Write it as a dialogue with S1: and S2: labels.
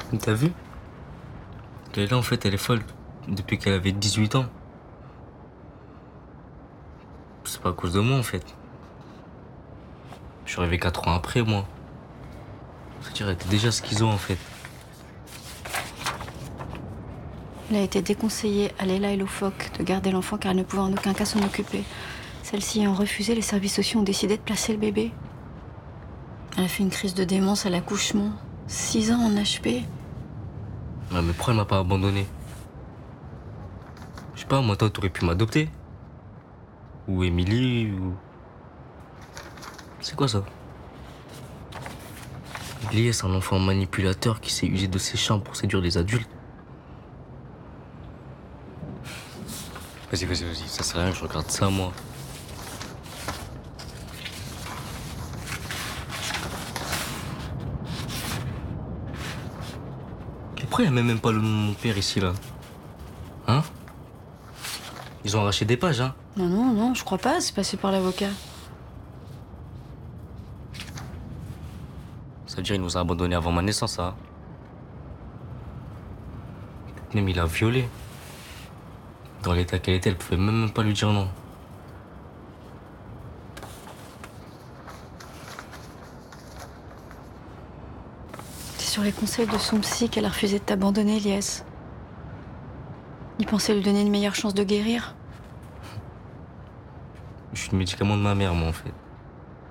S1: T'as vu? Leïla, en fait, elle est folle depuis qu'elle avait 18 ans. C'est pas à cause de moi, en fait. Je suis arrivé 4 ans après, moi. C'est-à-dire, elle était déjà schizo, en fait.
S2: Il a été déconseillé à Leïla et Loufoque de garder l'enfant car elle ne pouvait en aucun cas s'en occuper. Celle-ci ayant refusé, les services sociaux ont décidé de placer le bébé. Elle a fait une crise de démence à l'accouchement. 6 ans en HP.
S1: Ouais, mais pourquoi elle m'a pas abandonné? Je sais pas, moi, toi, t'aurais pu m'adopter. Ou Émilie, ou... C'est quoi ça? Émilie, c'est un enfant manipulateur qui sait user de ses charmes pour séduire les adultes. Vas-y, ça sert à rien, je regarde ça, moi. Mais pourquoi il n'y a même pas le nom de mon père ici, là? Hein? Ils ont arraché des pages, hein?
S2: Non, je crois pas, c'est passé par l'avocat.
S1: Ça veut dire qu'il nous a abandonnés avant ma naissance, ça. Même il a violé. Dans l'état qu'elle était, elle pouvait même pas lui dire non.
S2: C'est sur les conseils de son psy qu'elle a refusé de t'abandonner, Lies. Il pensait lui donner une meilleure chance de guérir.
S1: Je suis le médicament de ma mère, moi, en fait.